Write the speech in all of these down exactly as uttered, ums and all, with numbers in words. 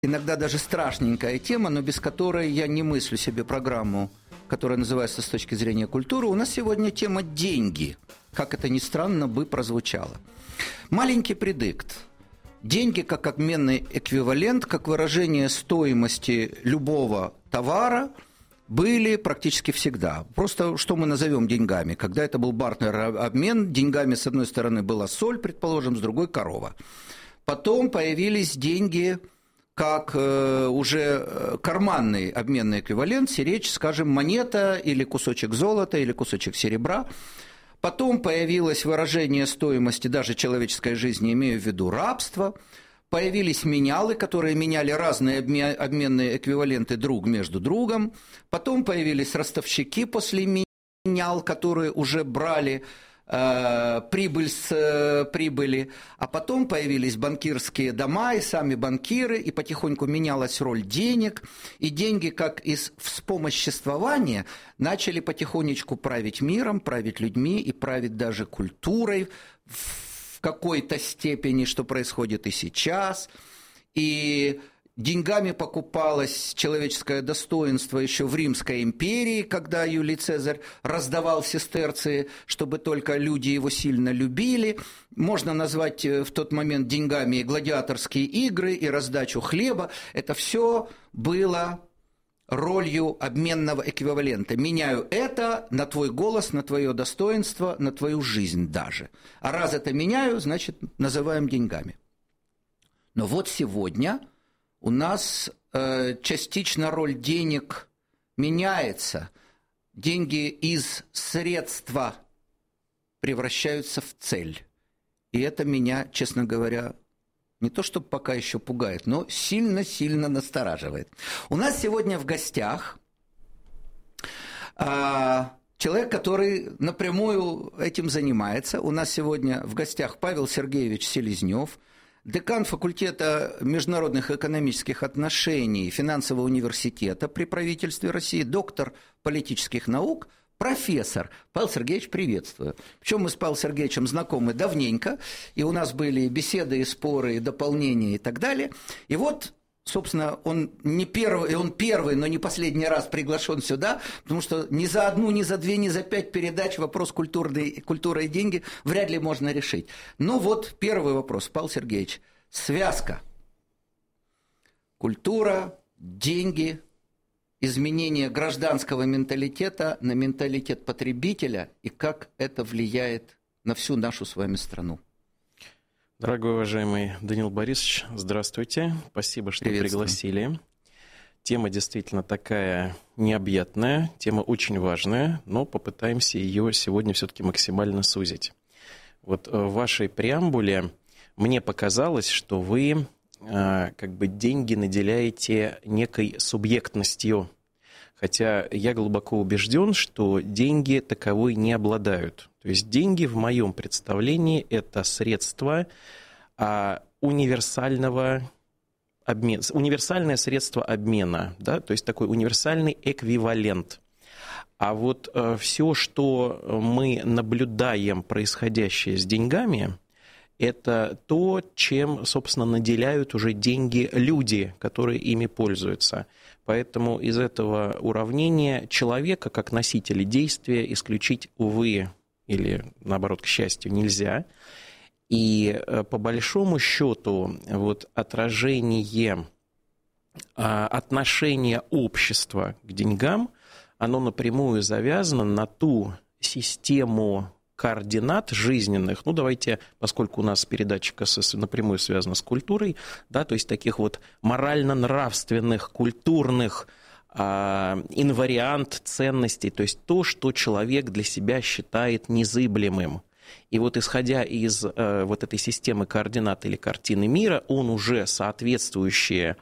иногда даже страшненькая тема, но без которой я не мыслю себе программу, которая называется «С точки зрения культуры». У нас сегодня тема «деньги», как это ни странно бы прозвучало. Маленький предикт. Деньги как обменный эквивалент, как выражение стоимости любого товара были практически всегда. Просто что мы назовем деньгами? Когда это был бартерный обмен, деньгами с одной стороны была соль, предположим, с другой – корова. Потом появились деньги как э, уже карманный обменный эквивалент, речь, скажем, монета или кусочек золота или кусочек серебра. Потом появилось выражение стоимости даже человеческой жизни, имею в виду рабство. Появились менялы, которые меняли разные обменные эквиваленты друг между другом. Потом появились ростовщики после менял, которые уже брали э, прибыль с э, прибыли. А потом появились банкирские дома и сами банкиры, и потихоньку менялась роль денег. И деньги, как из вспомоществования, начали потихонечку править миром, править людьми и править даже культурой в какой-то степени, что происходит и сейчас. И деньгами покупалось человеческое достоинство еще в Римской империи, когда Юлий Цезарь раздавал сестерции, чтобы только люди его сильно любили. Можно назвать в тот момент деньгами и гладиаторские игры, и раздачу хлеба. Это все было ролью обменного эквивалента. Меняю это на твой голос, на твое достоинство, на твою жизнь даже. А раз это меняю, значит, называем деньгами. Но вот сегодня у нас э, частично роль денег меняется. Деньги из средства превращаются в цель. И это меня, честно говоря, не то чтобы пока еще пугает, но сильно-сильно настораживает. У нас сегодня в гостях э, человек, который напрямую этим занимается. У нас сегодня в гостях Павел Сергеевич Селезнев, декан факультета международных экономических отношений Финансового университета при правительстве России, доктор политических наук, профессор. Павел Сергеевич, приветствую. Причем мы с Павлом Сергеевичем знакомы давненько, и у нас были беседы, и споры, и дополнения, и так далее. И вот, собственно, он не первый, он первый, но не последний раз приглашен сюда, потому что ни за одну, ни за две, ни за пять передач вопрос культуры, культура и деньги вряд ли можно решить. Ну вот первый вопрос, Павел Сергеевич. Связка. Культура, деньги, изменение гражданского менталитета на менталитет потребителя и как это влияет на всю нашу с вами страну. Дорогой уважаемый Даниил Борисович, здравствуйте. Спасибо, что пригласили. Тема действительно такая необъятная, тема очень важная, но попытаемся ее сегодня все-таки максимально сузить. Вот в вашей преамбуле мне показалось, что вы как бы деньги наделяете некой субъектностью, хотя я глубоко убежден, что деньги таковой не обладают. То есть деньги в моем представлении – это средство а, универсального обмена, универсальное средство обмена, да? То есть такой универсальный эквивалент. А вот а, все, что мы наблюдаем происходящее с деньгами, это то, чем, собственно, наделяют уже деньги люди, которые ими пользуются. Поэтому из этого уравнения человека, как носителя действия, исключить, увы, или, наоборот, к счастью, нельзя. И по большому счету вот, отражение отношения общества к деньгам, оно напрямую завязано на ту систему координат жизненных, ну давайте, поскольку у нас передача КСС напрямую связана с культурой, да, то есть таких вот морально-нравственных, культурных а, инвариант ценностей, то есть то, что человек для себя считает незыблемым. И вот исходя из а, вот этой системы координат или картины мира, он уже соответствующие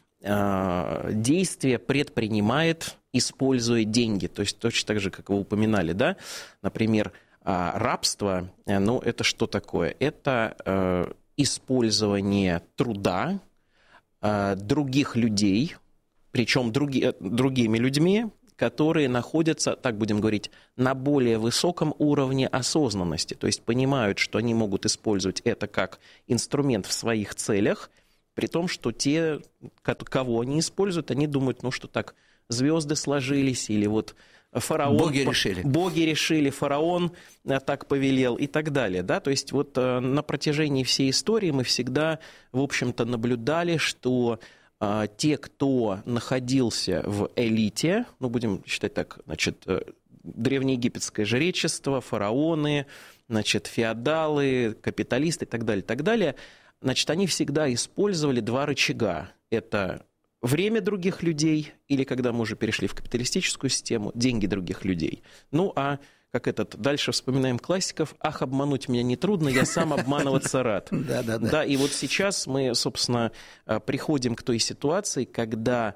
а, действия предпринимает, используя деньги. То есть точно так же, как вы упоминали, да, например, А рабство, ну, это что такое? Это э, использование труда э, других людей, причем други, другими людьми, которые находятся, так будем говорить, на более высоком уровне осознанности, то есть понимают, что они могут использовать это как инструмент в своих целях При том, что те, кого они используют, они думают, ну что так, звезды сложились, или вот фараон... Боги решили. Боги решили, фараон так повелел и так далее. Да? То есть вот на протяжении всей истории мы всегда, в общем-то, наблюдали, что а, те, кто находился в элите, ну, будем считать так, значит, древнеегипетское жречество, фараоны, значит, феодалы, капиталисты и так далее, и так далее, значит, они всегда использовали два рычага. Это время других людей, или когда мы уже перешли в капиталистическую систему, деньги других людей. Ну, а как этот, дальше вспоминаем классиков, ах, обмануть меня нетрудно, я сам обманываться рад. Да, да, да. Да, и вот сейчас мы, собственно, приходим к той ситуации, когда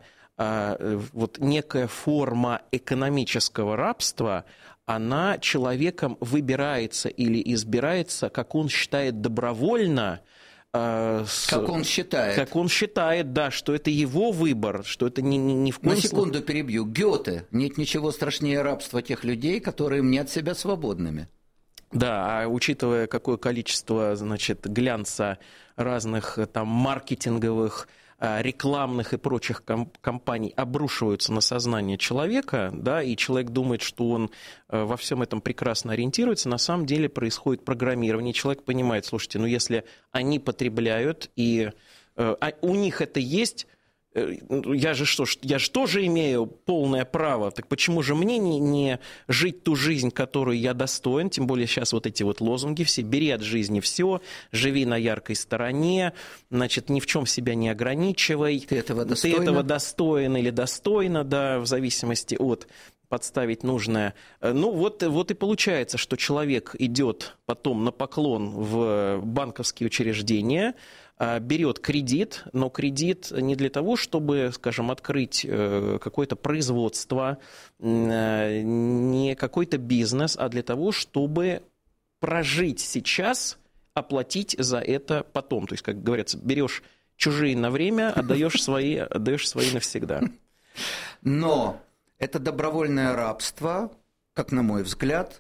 вот некая форма экономического рабства, она человеком выбирается или избирается, как он считает, добровольно. Как он считает. Как он считает, да, что это его выбор, что это не, не, не в коем На секунду перебью. Гёте. Нет ничего страшнее рабства тех людей, которые мнят себя свободными. Да, а учитывая, какое количество, значит, глянца разных там маркетинговых, рекламных и прочих компаний обрушиваются на сознание человека, да, и человек думает, что он во всем этом прекрасно ориентируется, на самом деле происходит программирование, человек понимает, слушайте, ну если они потребляют, и а у них это есть, я же что, я же тоже имею полное право, так почему же мне не, не жить ту жизнь, которую я достоин, тем более сейчас вот эти вот лозунги все, бери от жизни все, живи на яркой стороне, значит, ни в чем себя не ограничивай. Ты этого достоин? Ты этого достоин или достойна, да, в зависимости от подставить нужное. Ну вот, вот и получается, что человек идет потом на поклон в банковские учреждения, берет кредит, но кредит не для того, чтобы, скажем, открыть какое-то производство, не какой-то бизнес, а для того, чтобы прожить сейчас, оплатить за это потом. То есть, как говорится, берешь чужие на время, отдаешь свои, отдаешь свои навсегда. Но это добровольное рабство, как на мой взгляд,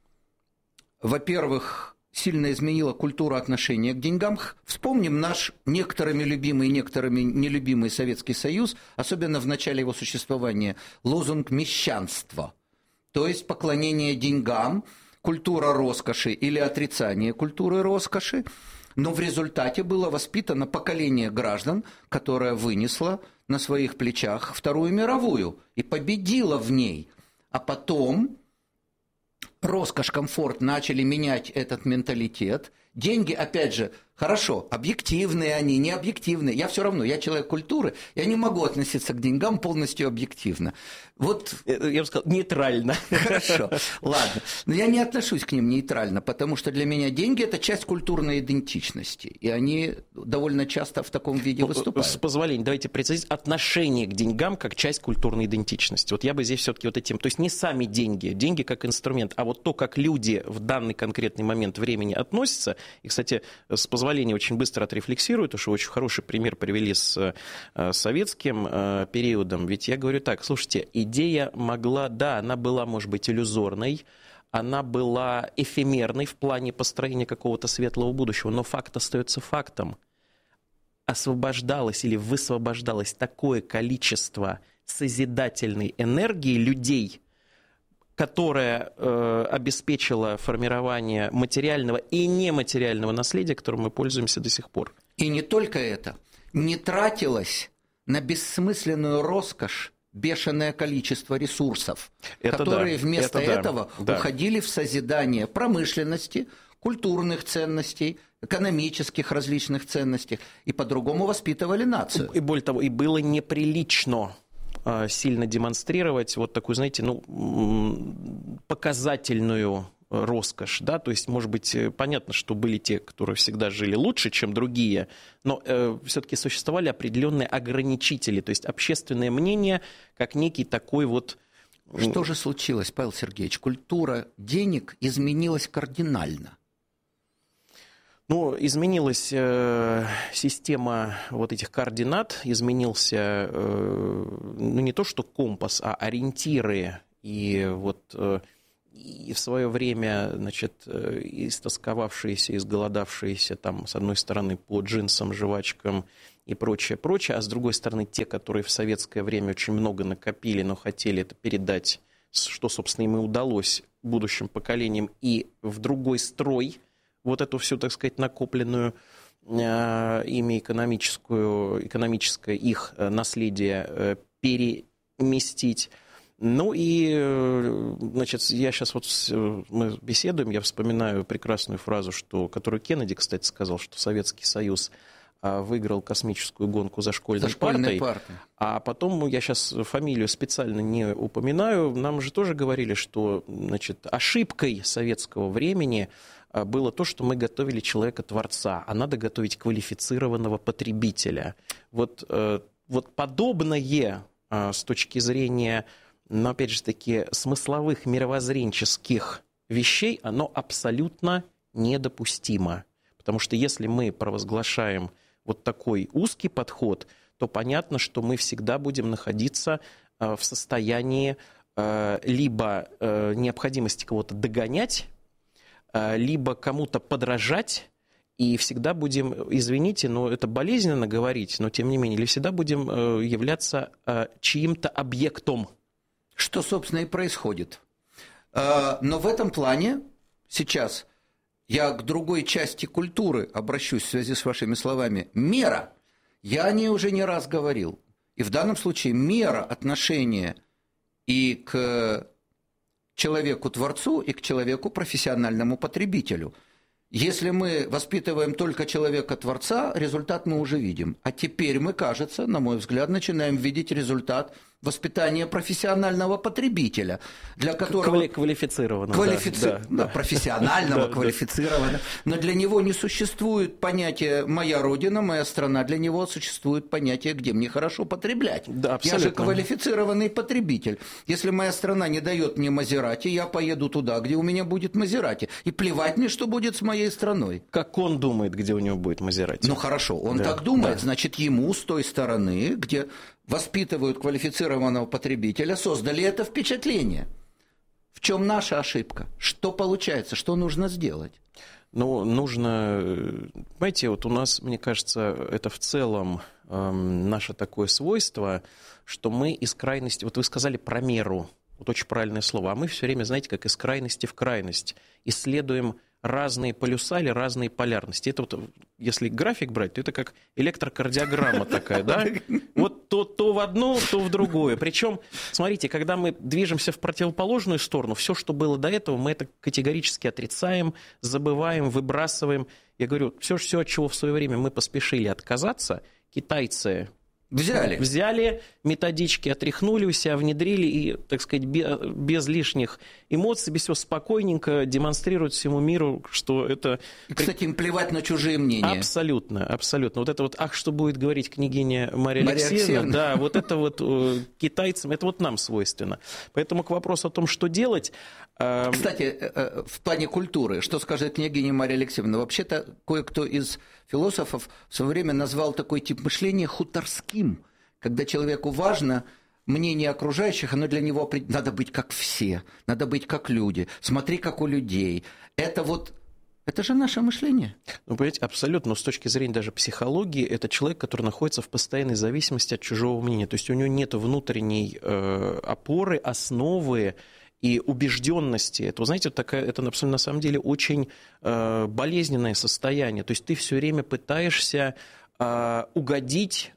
во-первых, сильно изменила культуру отношения к деньгам. Вспомним наш некоторыми любимый, некоторыми нелюбимый Советский Союз, особенно в начале его существования, лозунг мещанства, то есть поклонение деньгам, культура роскоши или отрицание культуры роскоши, но в результате было воспитано поколение граждан, которое вынесло на своих плечах Вторую мировую и победило в ней, а потом... Роскошь, комфорт начали менять этот менталитет. Деньги, опять же, хорошо, объективные они, не объективные. Я все равно, я человек культуры, я не могу относиться к деньгам полностью объективно. Вот... Я бы сказал, нейтрально. Хорошо, ладно. Но я не отношусь к ним нейтрально, потому что для меня деньги – это часть культурной идентичности. И они довольно часто в таком виде выступают. С позволения, давайте прецизировать отношение к деньгам как часть культурной идентичности. Вот я бы здесь все-таки вот этим, то есть не сами деньги, деньги как инструмент, а вот то, как люди в данный конкретный момент времени относятся. И, кстати, с позволения очень быстро отрефлексирую, потому что очень хороший пример привели с советским периодом. Ведь я говорю так, слушайте, идея могла, да, она была, может быть, иллюзорной, она была эфемерной в плане построения какого-то светлого будущего, но факт остается фактом. Освобождалось или высвобождалось такое количество созидательной энергии людей, которая э, обеспечила формирование материального и нематериального наследия, которым мы пользуемся до сих пор. И не только это. Не тратилось на бессмысленную роскошь бешеное количество ресурсов, это которые да, вместо это этого да. уходили в созидание промышленности, культурных ценностей, экономических различных ценностей, и по-другому воспитывали нацию. И более того, и было неприлично сильно демонстрировать вот такую, знаете, ну, показательную роскошь, да, то есть, может быть, понятно, что были те, которые всегда жили лучше, чем другие, но э, все-таки существовали определенные ограничители, то есть общественное мнение как некий такой вот... Что же случилось, Павел Сергеевич? Культура денег изменилась кардинально. Ну, изменилась э, система вот этих координат, изменился, э, ну, не то что компас, а ориентиры. И вот э, и в свое время, значит, э, истосковавшиеся, изголодавшиеся там, с одной стороны, по джинсам, жвачкам и прочее, прочее, а с другой стороны, те, которые в советское время очень много накопили, но хотели это передать, что, собственно, им и удалось будущим поколениям, и в другой строй вот эту всю, так сказать, накопленную э, ими экономическую, экономическое их наследие э, переместить. Ну и, значит, я сейчас вот, мы беседуем, я вспоминаю прекрасную фразу, что, которую Кеннеди, кстати, сказал, что Советский Союз выиграл космическую гонку за школьной, за школьной партой, партой. А потом, я сейчас фамилию специально не упоминаю, нам же тоже говорили, что, значит, ошибкой советского времени было то, что мы готовили человека-творца, а надо готовить квалифицированного потребителя. Вот, вот подобное с точки зрения, но, опять же таки, смысловых мировоззренческих вещей, оно абсолютно недопустимо. Потому что если мы провозглашаем вот такой узкий подход, то понятно, что мы всегда будем находиться в состоянии либо необходимости кого-то догонять, либо кому-то подражать, и всегда будем, извините, но это болезненно говорить, но тем не менее, или всегда будем являться чьим-то объектом. Что, собственно, и происходит. Но в этом плане сейчас я к другой части культуры обращусь в связи с вашими словами. Мера. Я о ней уже не раз говорил. И в данном случае мера отношения и к человеку-творцу, и к человеку-профессиональному потребителю. Если мы воспитываем только человека-творца, результат мы уже видим. А теперь мы, кажется, на мой взгляд, начинаем видеть результат воспитания профессионального потребителя, для которого... Квалифицированного. Квалифици... Да, да, да. Профессионального, да, квалифицированного. Но для него не существует понятия «моя родина, моя страна». Для него существует понятие «где мне хорошо потреблять». Да, я же квалифицированный потребитель. Если моя страна не дает мне Мазерати, я поеду туда, где у меня будет Мазерати. И плевать мне, что будет с моей страной. Как он думает, где у него будет Мазерати. Ну хорошо, он да, так думает, да. Значит, ему с той стороны, где воспитывают квалифицированного потребителя, создали это впечатление. В чем наша ошибка? Что получается? Что нужно сделать? Ну, нужно... Понимаете, вот у нас, мне кажется, это в целом эм, наше такое свойство, что мы из крайности... Вот вы сказали про меру, вот очень правильное слово, а мы все время, знаете, как из крайности в крайность исследуем разные полюса или разные полярности. Это вот, если график брать, то это как электрокардиограмма такая, да? Вот то, то в одну, то в другую. Причем, смотрите, когда мы движемся в противоположную сторону, все, что было до этого, мы это категорически отрицаем, забываем, выбрасываем. Я говорю, все, все, от чего в свое время мы поспешили отказаться, китайцы... Взяли. Взяли методички, отряхнули у себя, внедрили и, так сказать, без, без лишних эмоций, без всего спокойненько демонстрируют всему миру, что это... И, кстати, им плевать на чужие мнения. Абсолютно, абсолютно. Вот это вот, ах, что будет говорить княгиня Мария, Мария Алексеевна, Алексеевна, да, вот это вот э, китайцам, это вот нам свойственно. Поэтому к вопросу о том, что делать... Э... Кстати, э, в плане культуры, что скажет княгиня Мария Алексеевна? Вообще-то кое-кто из философов в свое время назвал такой тип мышления хуторским, когда человеку важно мнение окружающих, оно для него надо быть как все, надо быть как люди, смотри, как у людей. Это вот, это же наше мышление. Ну, понимаете, абсолютно, но с точки зрения даже психологии, это человек, который находится в постоянной зависимости от чужого мнения, то есть у него нет внутренней э, опоры, основы, и убежденности. Это, вы знаете, такая, это на самом деле очень э, болезненное состояние. То есть ты все время пытаешься э, угодить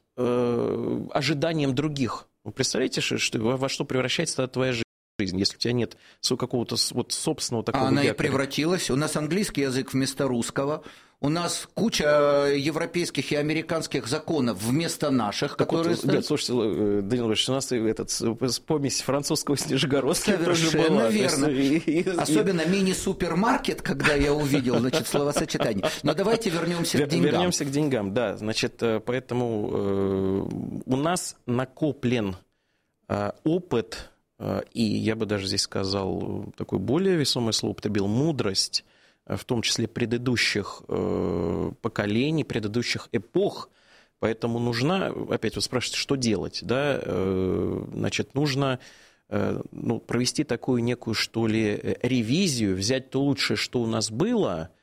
э, ожиданиям других. Вы представляете, что, во что превращается твоя жизнь, если у тебя нет какого-то вот собственного такого... А она и превратилась. У нас английский язык вместо русского. У нас куча европейских и американских законов вместо наших, так которые... Вот, нет, слушайте, Данил Ильич, у нас этот, помесь французского с нижегородским Совершенно тоже была. верно. И, и, Особенно и... мини-супермаркет, когда я увидел, значит, словосочетание. Но давайте вернемся к деньгам. Вернемся к деньгам, да. Значит, поэтому э, у нас накоплен э, опыт, э, и я бы даже здесь сказал такое более весомое слово, употребил, мудрость, в том числе предыдущих э, поколений, предыдущих эпох. Поэтому нужно, опять вы спрашиваете, что делать, да, э, значит, нужно э, ну, провести такую некую, что ли, ревизию, взять то лучшее, что у нас было,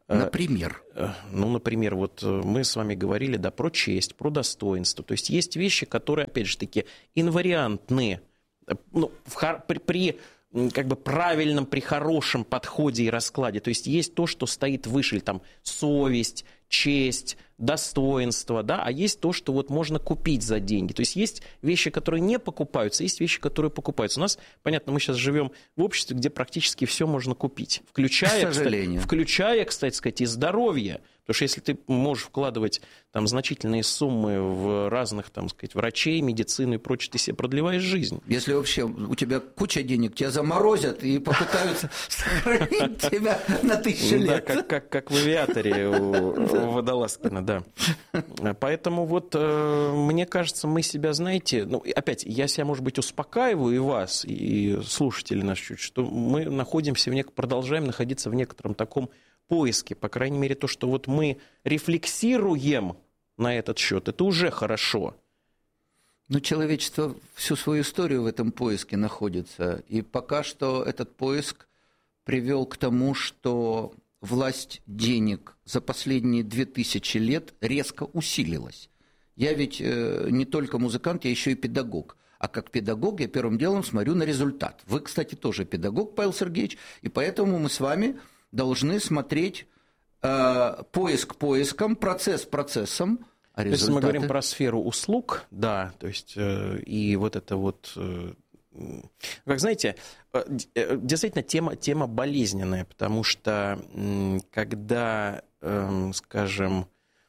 Например? Ну, например, вот мы с вами говорили, да, про честь, про достоинство. То есть есть вещи, которые, опять же таки, инвариантны. Ну, в, при, при как бы правильном, при хорошем подходе и раскладе. То есть есть то, что стоит выше, или там совесть, честь, достоинство, да, а есть то, что вот можно купить за деньги. То есть есть вещи, которые не покупаются, есть вещи, которые покупаются. У нас, понятно, мы сейчас живем в обществе, где практически все можно купить, включая, к сожалению. Кстати, включая, кстати сказать, и здоровье. Потому что если ты можешь вкладывать там значительные суммы в разных, там сказать, врачей, медицину и прочее, ты себе продлеваешь жизнь. Если вообще у тебя куча денег, тебя заморозят и попытаются сохранить тебя на тысячу лет. Да, как, как, как в «Авиаторе» у Водолазкина, да. Поэтому вот мне кажется, мы себя, знаете, ну, опять, я себя, может быть, успокаиваю и вас, и слушателей нас чуть, что мы находимся, в нек... продолжаем находиться в некотором таком поиске, по крайней мере, то, что вот мы рефлексируем на этот счет, это уже хорошо. Но человечество всю свою историю в этом поиске находится, и пока что этот поиск привел к тому, что власть денег за последние две тысячи лет резко усилилась. Я ведь не только музыкант, я еще и педагог. А как педагог я первым делом смотрю на результат. Вы, кстати, тоже педагог, Павел Сергеевич, и поэтому мы с вами должны смотреть э, поиск поиском, процесс процессом, а результаты... Если мы говорим про сферу услуг, да, то есть э, и вот это вот... Э, как знаете, э, действительно тема, тема болезненная, потому что э, когда, э, скажем,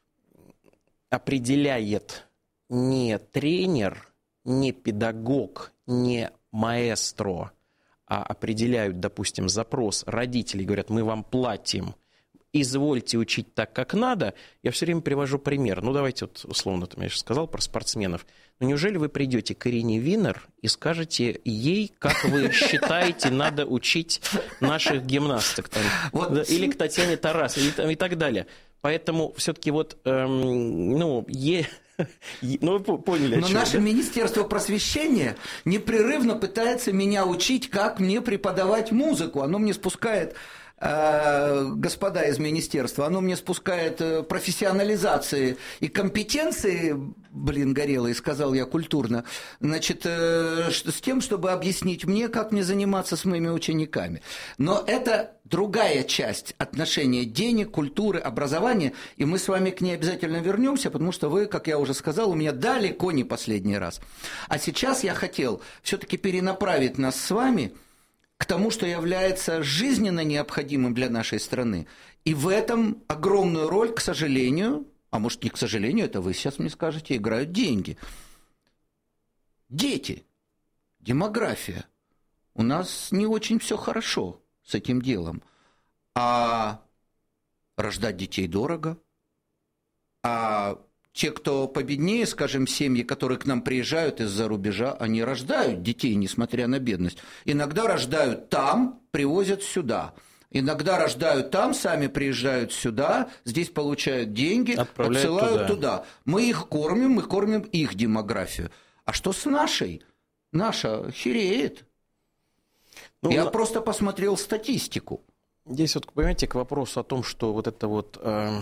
определяет не тренер, не педагог, не маэстро, а определяют, допустим, запрос родителей, говорят, мы вам платим, извольте учить так, как надо, я все время привожу пример. Ну, давайте вот условно, там, я сейчас сказал про спортсменов. Ну, неужели вы придете к Ирине Винер и скажете ей, как вы считаете, надо учить наших гимнасток? Там, вот. Да, или к Татьяне Тарас, и, и так далее. Поэтому все-таки вот, эм, ну, е... Ну, вы поняли, Но наше да? Министерство просвещения непрерывно пытается меня учить, как мне преподавать музыку. Оно мне спускает, э, господа из министерства, оно мне спускает э, профессионализации и компетенции, блин, горелые, сказал я культурно, значит, э, с тем, чтобы объяснить мне, как мне заниматься с моими учениками. Но это другая часть отношения денег, культуры, образования, и мы с вами к ней обязательно вернемся, потому что вы, как я уже сказал, у меня далеко не последний раз. А сейчас я хотел все-таки перенаправить нас с вами к тому, что является жизненно необходимым для нашей страны. И в этом огромную роль, к сожалению, а может не к сожалению, это вы сейчас мне скажете, играют деньги. Дети, демография. У нас не очень все хорошо с этим делом. А рождать детей дорого. А те, кто победнее, скажем, семьи, которые к нам приезжают из-за рубежа, они рождают детей, несмотря на бедность. Иногда рождают там, привозят сюда. Иногда рождают там, сами приезжают сюда, здесь получают деньги, отправляют отсылают туда. туда. Мы их кормим, мы кормим их демографию. А что с нашей? Наша хереет. Ну, Я на... просто посмотрел статистику. Здесь вот, понимаете, к вопросу о том, что вот это вот э,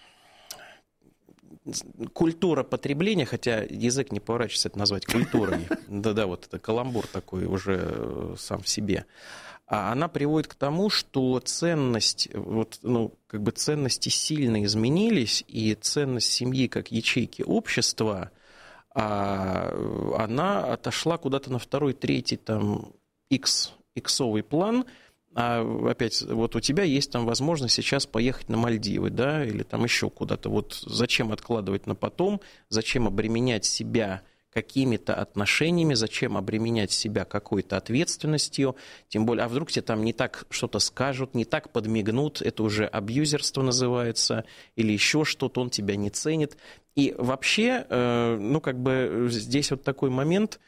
культура потребления, хотя язык не поворачивается это назвать культурой, да-да, вот это каламбур такой уже сам в себе, она приводит к тому, что ценность, вот, ну, как бы ценности сильно изменились, и ценность семьи как ячейки общества, она отошла куда-то на второй, третий, там, X, иксовый план. А опять, вот у тебя есть там возможность сейчас поехать на Мальдивы, да, или там еще куда-то. Вот зачем откладывать на потом, зачем обременять себя какими-то отношениями, зачем обременять себя какой-то ответственностью, тем более, а вдруг тебе там не так что-то скажут, не так подмигнут, это уже абьюзерство называется, или еще что-то, он тебя не ценит. И вообще, ну, как бы здесь вот такой момент...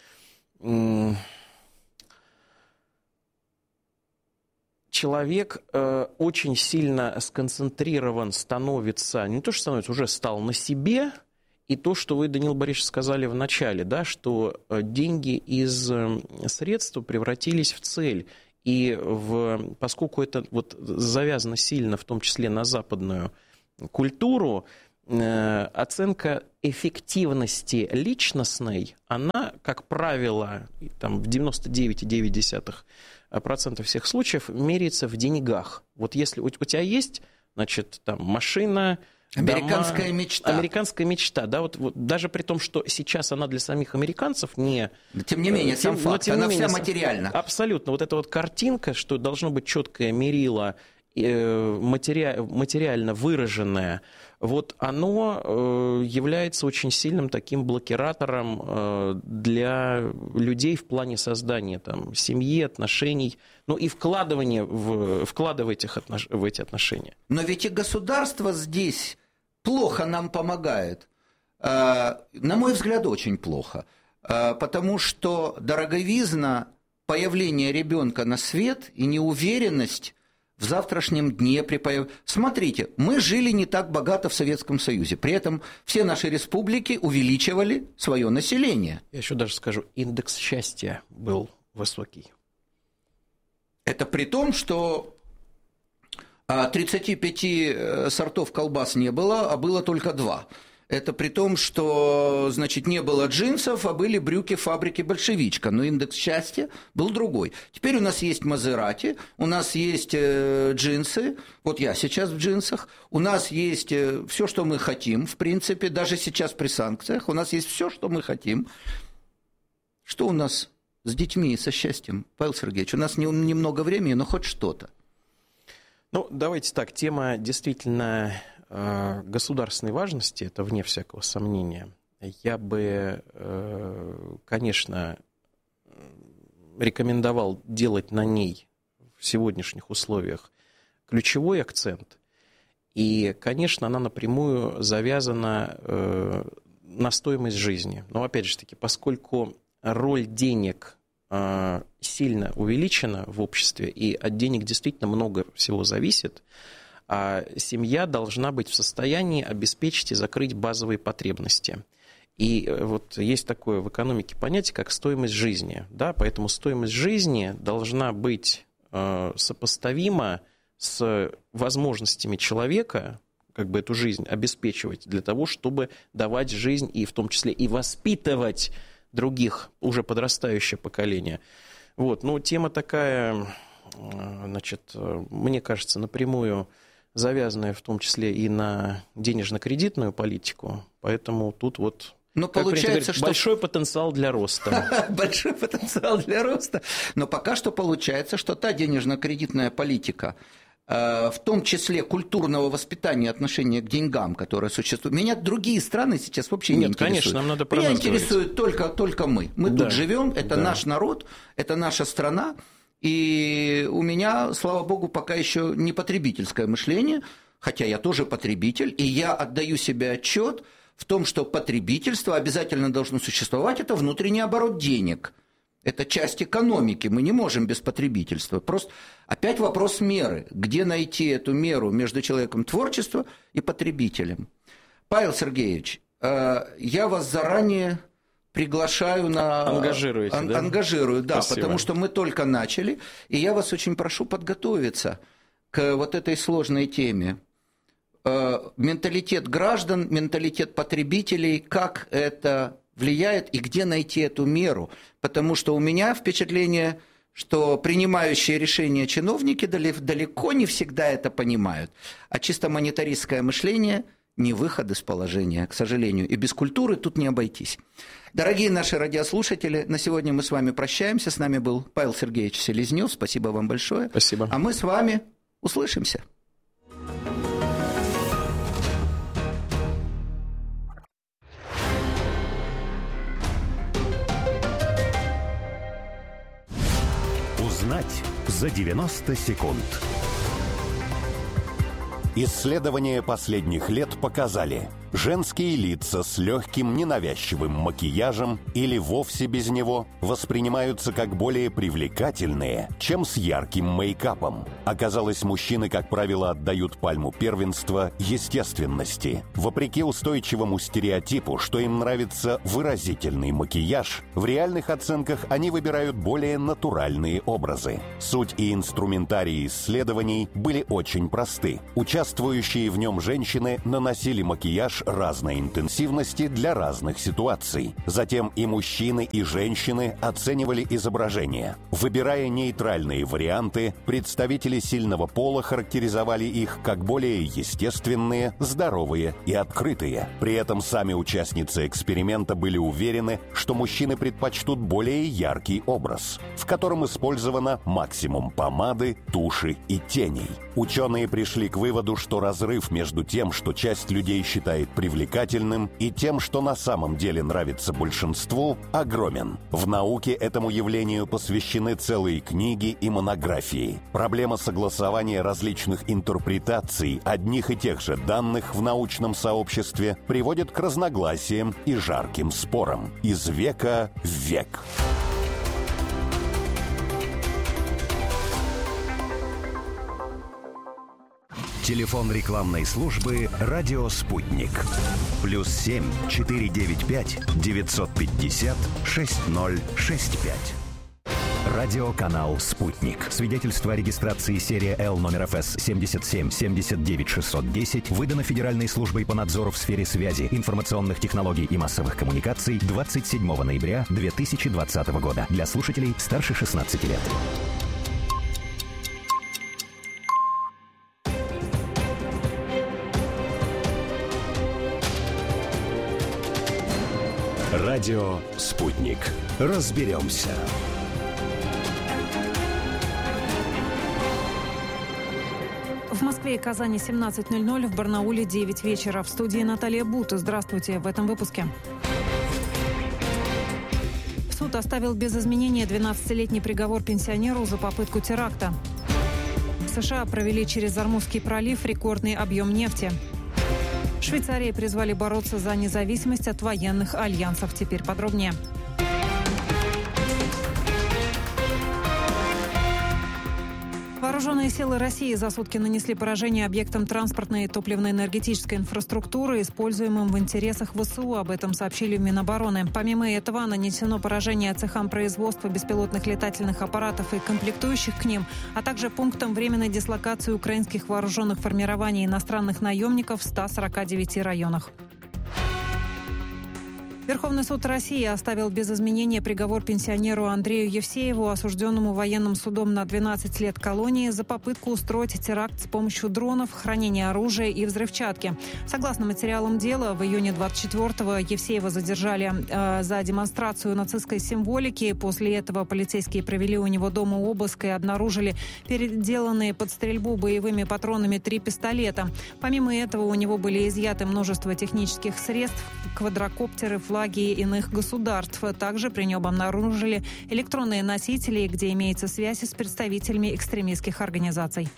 Человек э, очень сильно сконцентрирован становится, не то что становится, уже стал на себе, и то, что вы, Даниил Борисович, сказали в начале, да, что деньги из средств превратились в цель. И в, поскольку это вот завязано сильно, в том числе на западную культуру, э, оценка эффективности личностной, она, как правило, там, в девяносто девять целых девять десятых процента всех случаев меряется в деньгах. Вот если у, у тебя есть, значит, там, машина... Американская дома, мечта. Американская мечта, да, вот, вот даже при том, что сейчас она для самих американцев не... Тем не менее, сам тем, факт, тем она менее, вся материальна. Абсолютно. Вот эта вот картинка, что должно быть четкое мерило, э, матери, материально выраженное, вот оно э, является очень сильным таким блокиратором э, для людей в плане создания там, семьи, отношений, ну и вкладывания в, вкладывать их отнош... в эти отношения. Но ведь и государство здесь плохо нам помогает. На мой взгляд, очень плохо. Потому что дороговизна появления ребенка на свет и неуверенность в завтрашнем дне при появлении... Смотрите, мы жили не так богато в Советском Союзе. При этом все наши республики увеличивали свое население. Я еще даже скажу, индекс счастья был высокий. Это при том, что тридцати пяти сортов колбас не было, а было только два. Это при том, что, значит, не было джинсов, а были брюки фабрики «Большевичка», но индекс счастья был другой. Теперь у нас есть Мазерати, у нас есть джинсы, вот я сейчас в джинсах, у нас есть все, что мы хотим, в принципе, даже сейчас при санкциях, у нас есть все, что мы хотим. Что у нас с детьми и со счастьем, Павел Сергеевич? У нас немного времени, но хоть что-то. Ну, давайте так, тема действительно э, государственной важности, это вне всякого сомнения. Я бы, э, конечно, рекомендовал делать на ней в сегодняшних условиях ключевой акцент. И, конечно, она напрямую завязана э, на стоимость жизни. Но, опять же таки, поскольку роль денег сильно увеличена в обществе, и от денег действительно много всего зависит, а семья должна быть в состоянии обеспечить и закрыть базовые потребности. И вот есть такое в экономике понятие, как стоимость жизни. Да? Поэтому стоимость жизни должна быть сопоставима с возможностями человека, как бы эту жизнь обеспечивать для того, чтобы давать жизнь и в том числе и воспитывать других, уже подрастающее поколение. Вот. Ну, тема такая, значит, мне кажется, напрямую завязанная в том числе и на денежно-кредитную политику, поэтому тут вот, но как получается, говорит, что... большой потенциал для роста. Большой потенциал для роста, но пока что получается, что та денежно-кредитная политика, в том числе культурного воспитания отношения к деньгам, которое существует. Меня другие страны сейчас вообще не Нет, интересуют. Конечно, нам надо про Меня нас интересует только, только мы. Мы да, тут живем, это да. наш народ, это наша страна, и у меня, слава богу, пока еще не потребительское мышление, хотя я тоже потребитель, и я отдаю себе отчет в том, что потребительство обязательно должно существовать, это внутренний оборот денег. Это часть экономики, мы не можем без потребительства. Просто опять вопрос меры. Где найти эту меру между человеком творчества и потребителем? Павел Сергеевич, я вас заранее приглашаю на... Ангажируете, Ан- да? Ангажирую, да, Спасибо. Потому что мы только начали, и я вас очень прошу подготовиться к вот этой сложной теме. Менталитет граждан, менталитет потребителей, как это... влияет и где найти эту меру. Потому что у меня впечатление, что принимающие решения чиновники далеко не всегда это понимают. А чисто монетаристское мышление не выход из положения, к сожалению. И без культуры тут не обойтись. Дорогие наши радиослушатели, на сегодня мы с вами прощаемся. С нами был Павел Сергеевич Селезнев. Спасибо вам большое. Спасибо. А мы с вами услышимся. Узнать за девяносто секунд. Исследования последних лет показали, Женские лица с легким ненавязчивым макияжем или вовсе без него воспринимаются как более привлекательные, чем с ярким мейкапом. Оказалось, мужчины, как правило, отдают пальму первенства естественности. Вопреки устойчивому стереотипу, что им нравится выразительный макияж, в реальных оценках они выбирают более натуральные образы. Суть и инструментарий исследований были очень просты. Участвующие в нем женщины наносили макияж разной интенсивности для разных ситуаций. Затем и мужчины, и женщины оценивали изображения. Выбирая нейтральные варианты, представители сильного пола характеризовали их как более естественные, здоровые и открытые. При этом сами участницы эксперимента были уверены, что мужчины предпочтут более яркий образ, в котором использовано максимум помады, туши и теней. Ученые пришли к выводу, что разрыв между тем, что часть людей считает привлекательным, и тем, что на самом деле нравится большинству, огромен. В науке этому явлению посвящены целые книги и монографии. Проблема согласования различных интерпретаций одних и тех же данных в научном сообществе приводит к разногласиям и жарким спорам. Из века в век. Телефон рекламной службы «Радио Спутник». Плюс семь четыре девять пять девятьсот пятьдесят шесть ноль шесть пять. Радиоканал «Спутник». Свидетельство о регистрации серия Л номер эф эс семьдесят семь семьдесят девять шестьсот десять выдано Федеральной службой по надзору в сфере связи, информационных технологий и массовых коммуникаций двадцать седьмого ноября две тысячи двадцатого года. Для слушателей старше шестнадцати лет. Радио «Спутник». Разберемся. В Москве и Казани семнадцать ноль ноль, в Барнауле девять вечера. В студии Наталья Бута. Здравствуйте в этом выпуске. Суд оставил без изменения двенадцатилетний приговор пенсионеру за попытку теракта. США провели через Ормузский пролив рекордный объем нефти. В Швейцарии призвали бороться за независимость от военных альянсов. Теперь подробнее. Вооруженные силы России за сутки нанесли поражение объектам транспортной и топливно-энергетической инфраструктуры, используемым в интересах ВСУ. Об этом сообщили в Минобороны. Помимо этого, нанесено поражение цехам производства беспилотных летательных аппаратов и комплектующих к ним, а также пунктам временной дислокации украинских вооруженных формирований иностранных наемников в ста сорока девяти районах. Верховный суд России оставил без изменения приговор пенсионеру Андрею Евсееву, осужденному военным судом на двенадцать лет колонии за попытку устроить теракт с помощью дронов, хранения оружия и взрывчатки. Согласно материалам дела, в июне двадцать четвёртого Евсеева задержали э, за демонстрацию нацистской символики. После этого полицейские провели у него дома обыск и обнаружили переделанные под стрельбу боевыми патронами три пистолета. Помимо этого, у него были изъяты множество технических средств, квадрокоптеры, флаги иных государств. Также при нем обнаружили электронные носители, где имеется связь с представителями экстремистских организаций.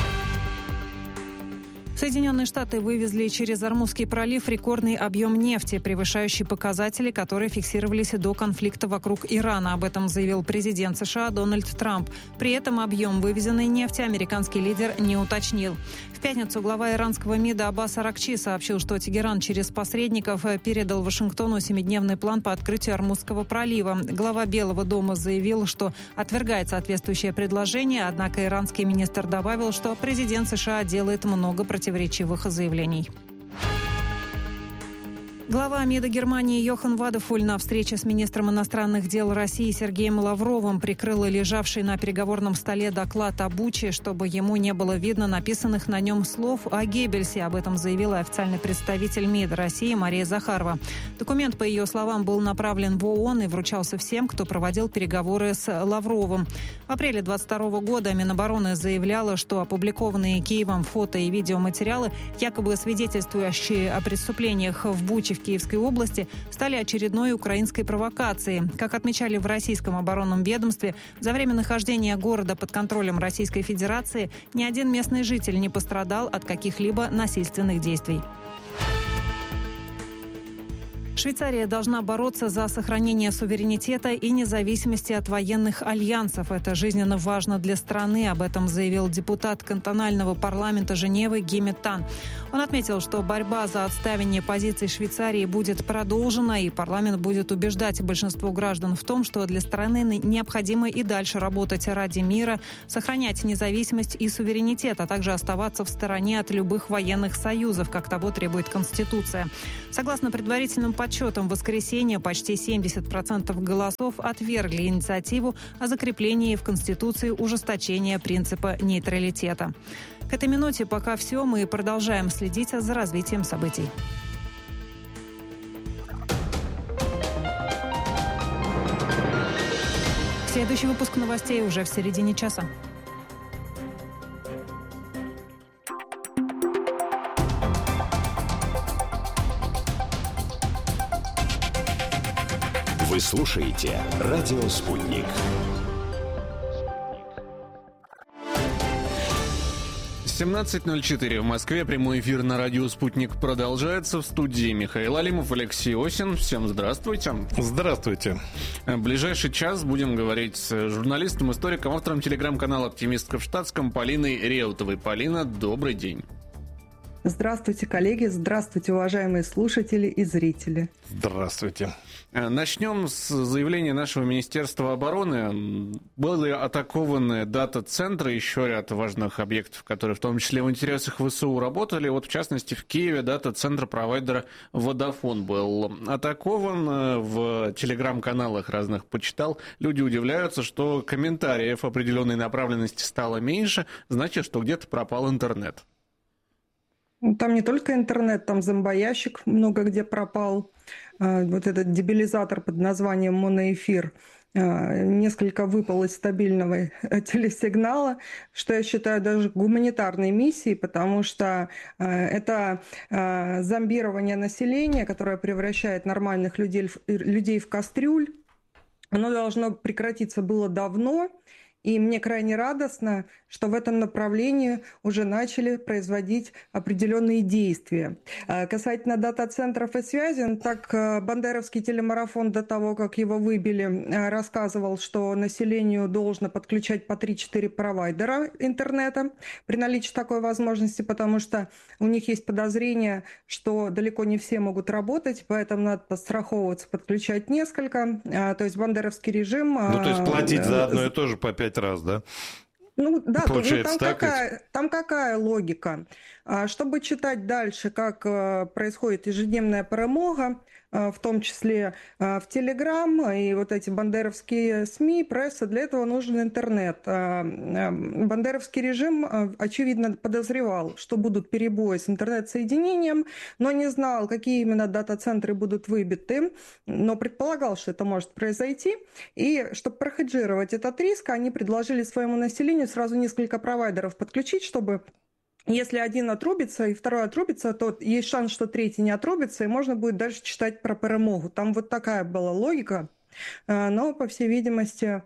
Соединенные Штаты вывезли через Ормузский пролив рекордный объем нефти, превышающий показатели, которые фиксировались до конфликта вокруг Ирана. Об этом заявил президент США Дональд Трамп. При этом объем вывезенной нефти американский лидер не уточнил. В пятницу глава иранского МИДа Аббас Аракчи сообщил, что Тегеран через посредников передал Вашингтону семидневный план по открытию Ормузского пролива. Глава Белого дома заявил, что отвергает соответствующее предложение, однако иранский министр добавил, что президент США делает много противоречивых заявлений. Глава МИДа Германии Йохан Вадефуль на встрече с министром иностранных дел России Сергеем Лавровым прикрыл лежавший на переговорном столе доклад о Буче, чтобы ему не было видно написанных на нем слов о Геббельсе. Об этом заявила официальный представитель МИДа России Мария Захарова. Документ, по ее словам, был направлен в ООН и вручался всем, кто проводил переговоры с Лавровым. В апреле двадцать второго года Минобороны заявляла, что опубликованные Киевом фото и видеоматериалы, якобы свидетельствующие о преступлениях в Буче в Киевской области, стали очередной украинской провокацией. Как отмечали в российском оборонном ведомстве, за время нахождения города под контролем Российской Федерации ни один местный житель не пострадал от каких-либо насильственных действий. Швейцария должна бороться за сохранение суверенитета и независимости от военных альянсов. Это жизненно важно для страны. Об этом заявил депутат кантонального парламента Женевы Ги Метан. Он отметил, что борьба за отстаивание позиций Швейцарии будет продолжена, и парламент будет убеждать большинство граждан в том, что для страны необходимо и дальше работать ради мира, сохранять независимость и суверенитет, а также оставаться в стороне от любых военных союзов, как того требует Конституция. Согласно предварительным подсчетам, в воскресенье почти семьдесят процентов голосов отвергли инициативу о закреплении в Конституции ужесточения принципа нейтралитета. К этой минуте пока все. Мы продолжаем следить за развитием событий. Следующий выпуск новостей уже в середине часа. Вы слушаете «Радио Спутник». семнадцать ноль четыре в Москве. Прямой эфир на радио «Спутник» продолжается. В студии Михаил Алимов, Алексей Осин. Всем здравствуйте. Здравствуйте. В ближайший час будем говорить с журналистом, историком, автором телеграм-канала «Оптимистка в штатском» Полиной Реутовой. Полина, добрый день. Здравствуйте, коллеги. Здравствуйте, уважаемые слушатели и зрители. Здравствуйте. Начнем с заявления нашего Министерства обороны. Были атакованы дата-центры, еще ряд важных объектов, которые в том числе в интересах ВСУ работали. Вот, в частности, в Киеве дата-центр провайдера Vodafone был атакован. В телеграм-каналах разных почитал. Люди удивляются, что комментариев определенной направленности стало меньше. Значит, что где-то пропал интернет. Там не только интернет, там зомбоящик много где пропал. Вот этот дебилизатор под названием моноэфир несколько выпал из стабильного телесигнала, что я считаю даже гуманитарной миссией, потому что это зомбирование населения, которое превращает нормальных людей, людей в кастрюль. Оно должно прекратиться было давно. И мне крайне радостно, что в этом направлении уже начали производить определенные действия. Касательно дата-центров и связи, так бандеровский телемарафон до того, как его выбили, рассказывал, что населению должно подключать по три-четыре провайдера интернета при наличии такой возможности, потому что у них есть подозрение, что далеко не все могут работать, поэтому надо подстраховываться, подключать несколько. То есть бандеровский режим... Ну, то есть платить за одно и то же по пять раз, да? Ну да, Получается, ну, там, так какая, там какая логика? Чтобы читать дальше, как происходит ежедневная перемога, в том числе в Телеграм и вот эти бандеровские СМИ, пресса, для этого нужен интернет. Бандеровский режим, очевидно, подозревал, что будут перебои с интернет-соединением, но не знал, какие именно дата-центры будут выбиты, но предполагал, что это может произойти. И чтобы прохеджировать этот риск, они предложили своему населению сразу несколько провайдеров подключить, чтобы... Если один отрубится и второй отрубится, то есть шанс, что третий не отрубится, и можно будет дальше читать про перемогу. Там вот такая была логика. Но, по всей видимости,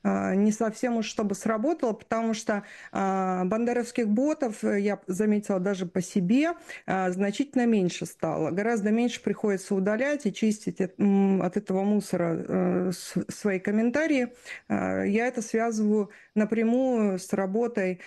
не совсем уж чтобы сработало, потому что бандеровских ботов, я заметила даже по себе, значительно меньше стало. Гораздо меньше приходится удалять и чистить от этого мусора свои комментарии. Я это связываю напрямую с работой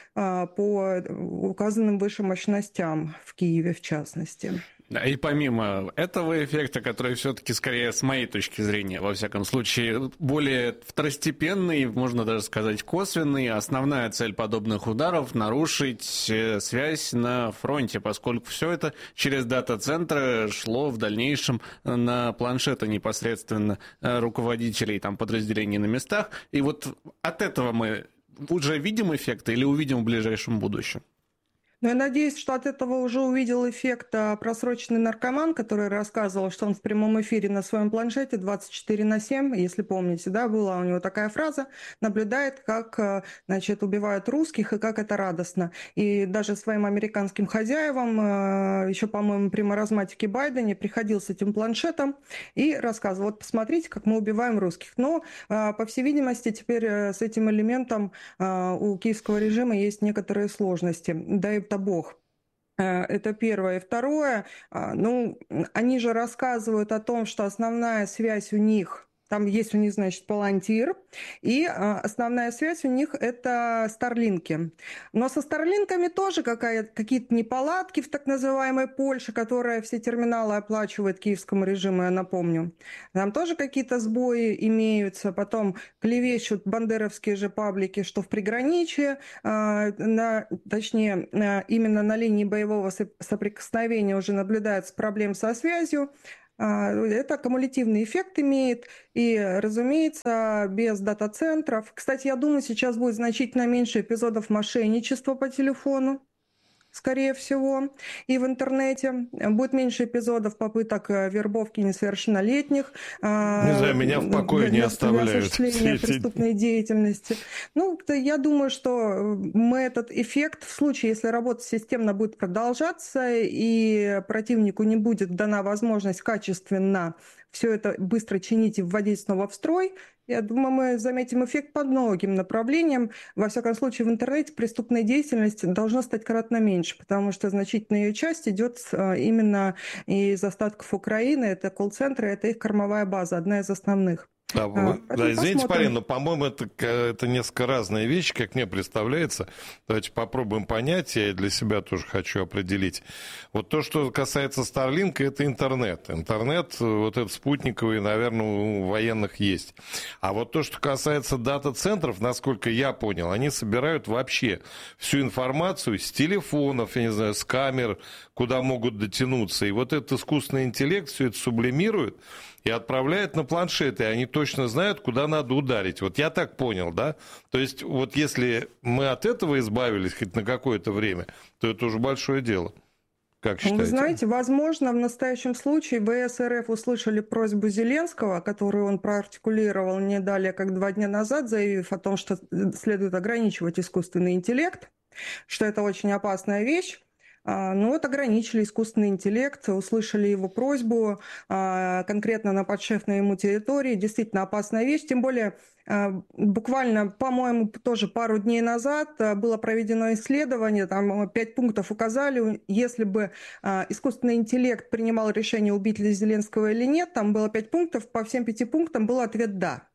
по указанным выше мощностям в Киеве, в частности. И помимо этого эффекта, который все-таки скорее с моей точки зрения, во всяком случае, более второстепенный, можно даже сказать косвенный, основная цель подобных ударов – нарушить связь на фронте, поскольку все это через дата-центры шло в дальнейшем на планшеты непосредственно руководителей там, подразделений на местах. И вот от этого мы уже видим эффект или увидим в ближайшем будущем? Но я надеюсь, что от этого уже увидел эффект просроченный наркоман, который рассказывал, что он в прямом эфире на своем планшете двадцать четыре на семь, если помните, да, была у него такая фраза, наблюдает, как, значит, убивают русских и как это радостно. И даже своим американским хозяевам, еще, по-моему, при маразматике Байдене, приходил с этим планшетом и рассказывал, вот посмотрите, как мы убиваем русских. Но, по всей видимости, теперь с этим элементом у киевского режима есть некоторые сложности. Да и Бог. Это первое. И второе, ну, они же рассказывают о том, что основная связь у них, там есть у них, значит, Palantir, и основная связь у них это Старлинки. Но со Старлинками тоже какие-то неполадки в так называемой Польше, которая все терминалы оплачивает киевскому режиму, я напомню. Там тоже какие-то сбои имеются. Потом клевещут бандеровские же паблики, что в приграничье, на, точнее, именно на линии боевого соприкосновения уже наблюдается проблем со связью. Это кумулятивный эффект имеет, и, разумеется, без дата-центров. Кстати, я думаю, сейчас будет значительно меньше эпизодов мошенничества по телефону, скорее всего, и в интернете. Будет меньше эпизодов попыток вербовки несовершеннолетних. Не знаю, меня в покое не оставляют. Для осуществления преступной деятельности. Ну, я думаю, что мы этот эффект, в случае, если работа системно будет продолжаться, и противнику не будет дана возможность качественно все это быстро чинить и вводить снова в строй, я думаю, мы заметим эффект по многим направлениям. Во всяком случае, в интернете преступная деятельность должна стать кратно меньше, потому что значительная ее часть идет именно из остатков Украины. Это колл-центры, это их кормовая база, одна из основных. Да, вы, да, извините, Полина, но, по-моему, это, это несколько разные вещи, как мне представляется. Давайте попробуем понять, я для себя тоже хочу определить. Вот то, что касается Starlink, это интернет. Интернет, вот этот спутниковый, наверное, у военных есть. А вот то, что касается дата-центров, насколько я понял, они собирают вообще всю информацию с телефонов, я не знаю, с камер, куда могут дотянуться. И вот этот искусственный интеллект все это сублимирует и отправляет на планшеты, и они точно знают, куда надо ударить. Вот я так понял, да? То есть вот если мы от этого избавились хоть на какое-то время, то это уже большое дело. Как считаете? Вы знаете, возможно, в настоящем случае ВС РФ услышали просьбу Зеленского, которую он проартикулировал не далее, как два дня назад, заявив о том, что следует ограничивать искусственный интеллект, что это очень опасная вещь. Ну вот ограничили искусственный интеллект, услышали его просьбу конкретно на подшефной ему территории. Действительно опасная вещь, тем более буквально, по-моему, тоже пару дней назад было проведено исследование, там пять пунктов указали, если бы искусственный интеллект принимал решение, убить ли Зеленского или нет, там было пять пунктов, по всем пяти пунктам был ответ «да».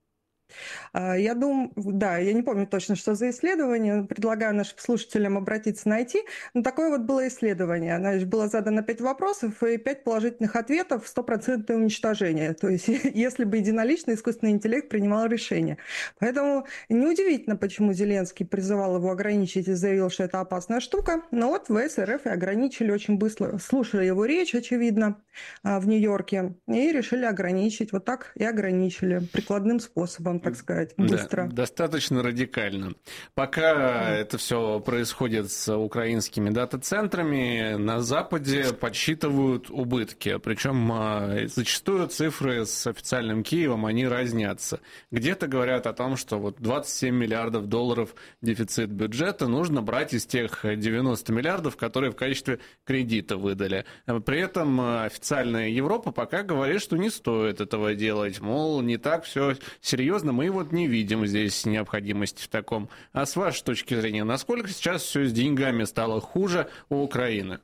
Я думаю, да, я не помню точно, что за исследование, предлагаю нашим слушателям обратиться, найти, но такое вот было исследование, значит, было задано пять вопросов и пять положительных ответов, стопроцентное уничтожение, то есть если бы единолично искусственный интеллект принимал решение. Поэтому неудивительно, почему Зеленский призывал его ограничить и заявил, что это опасная штука, но вот ВС РФ и ограничили очень быстро, слушали его речь, очевидно, в Нью-Йорке, и решили ограничить, вот так и ограничили, прикладным способом, так сказать, быстро. Да, достаточно радикально. Пока это все происходит с украинскими дата-центрами, на Западе подсчитывают убытки. Причем зачастую цифры с официальным Киевом, они разнятся. Где-то говорят о том, что вот двадцать семь миллиардов долларов дефицит бюджета нужно брать из тех девяносто миллиардов, которые в качестве кредита выдали. При этом официальная Европа пока говорит, что не стоит этого делать. Мол, не так все серьезно, мы вот не видим здесь необходимости в таком. А с вашей точки зрения, насколько сейчас все с деньгами стало хуже у Украины?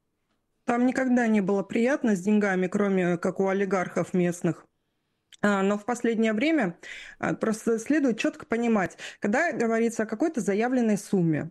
Там никогда не было приятно с деньгами, кроме как у олигархов местных. Но в последнее время просто следует четко понимать, когда говорится о какой-то заявленной сумме,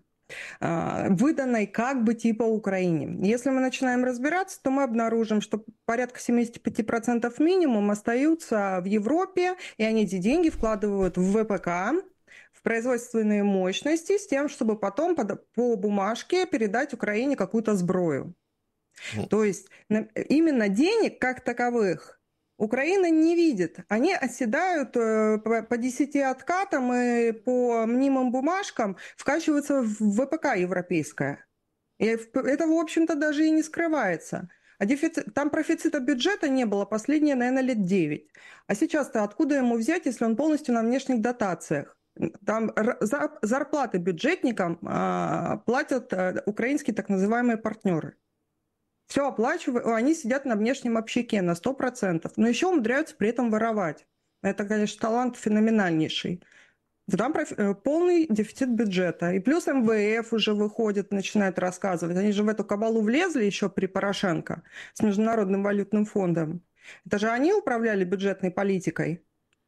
выданной как бы типа Украине. Если мы начинаем разбираться, то мы обнаружим, что порядка семьдесят пять процентов минимум остаются в Европе, и они эти деньги вкладывают в ВПК, в производственные мощности, с тем, чтобы потом по бумажке передать Украине какую-то сброю. То есть именно денег как таковых Украина не видит. Они оседают по десяти откатам и по мнимым бумажкам вкачиваются в ВПК европейское. И это, в общем-то, даже и не скрывается. А дефицит, там профицита бюджета не было последние, наверное, лет девять. А сейчас-то откуда ему взять, если он полностью на внешних дотациях? Там зарплаты бюджетникам платят украинские так называемые партнеры. Все оплачивают, они сидят на внешнем общаке на сто процентов, но еще умудряются при этом воровать. Это, конечно, талант феноменальнейший. Там полный дефицит бюджета. И плюс эм вэ эф уже выходит, начинает рассказывать. Они же в эту кабалу влезли еще при Порошенко с Международным валютным фондом. Это же они управляли бюджетной политикой.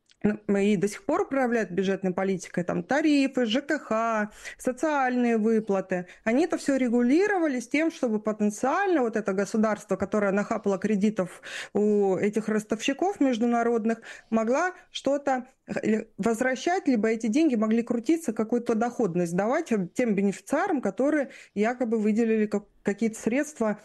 И до сих пор управляют бюджетной политикой, там тарифы, жэ ка ха, социальные выплаты. Они это все регулировали с тем, чтобы потенциально вот это государство, которое нахапало кредитов у этих ростовщиков международных, могла что-то возвращать, либо эти деньги могли крутиться, какую-то доходность давать тем бенефициарам, которые якобы выделили какие-то средства